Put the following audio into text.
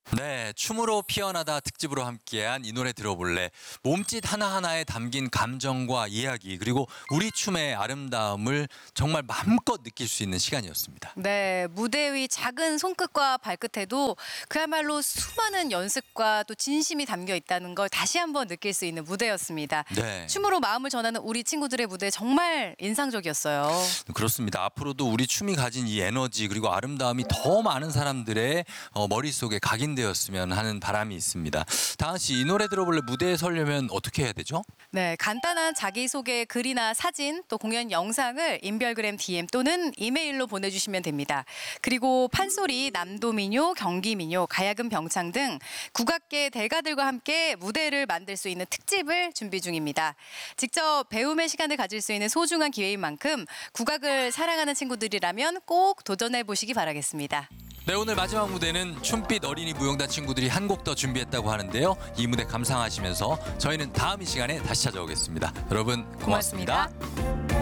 네, 춤으로 피어나다 특집으로 함께한 이 노래 들어볼래. 몸짓 하나하나에 담긴 감정과 이야기 그리고 우리 춤의 아름다움을 정말 마음껏 느낄 수 있는 시간이었습니다. 네, 무대 위 작은 손끝과 발끝에도 그야말로 수많은 연습과 또 진심이 담겨 있다는 걸 다시 한번 느낄 수 있는 무대였습니다. 네. 춤으로 마음을 전하는 우리 친구들의 무대 정말 인상적이었어요. 그렇습니다. 앞으로도 우리 춤이 가진 이 에너지 그리고 아름다움이 더 많은 사람들의 머릿속에 각인되었으면 하는 바람이 있습니다. 다은 씨, 이 노래 들어볼래 무대에 서려면 어떻게 해야 되죠? 네, 간단한 자기소개 글이나 사진 또 공연 영상을 인별그램 DM 또는 이메일로 보내주시면 됩니다. 그리고 판소리, 남도민요, 경기민요, 가야금 병창 등 국악계 대가들과 함께 무대를 만들 수 있는 특집을 준비 중입니다. 직접 배움의 시간을 가질 수 있는 소중한 기회인 만큼 국악을 사랑하는 친구들이라면 꼭 도전해 보시기 바라겠습니다. 네, 오늘 마지막 무대는 춤빛 어린이 무용단 친구들이 한 곡 더 준비했다고 하는데요. 이 무대 감상하시면서 저희는 다음 이 시간에 다시 찾아오겠습니다. 여러분 고맙습니다. 고맙습니다.